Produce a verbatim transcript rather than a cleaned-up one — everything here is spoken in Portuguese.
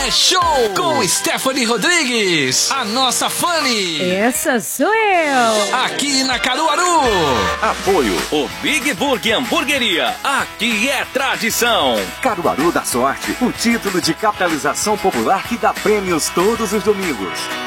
é show com Stephanie Rodrigues, a nossa Fanny. Essa sou eu. Aqui na Caruaru. Apoio o Big Burger Hamburgueria. Aqui é tradição. Caruaru da Sorte, o título de capitalização popular que dá prêmios todos os domingos.